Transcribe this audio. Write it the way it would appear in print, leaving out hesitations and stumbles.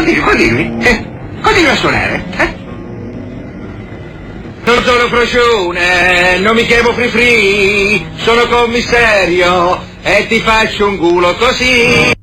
Continui. Continui a suonare. Non sono Frocione, non mi chiamo Free, sono commissario e ti faccio un culo così.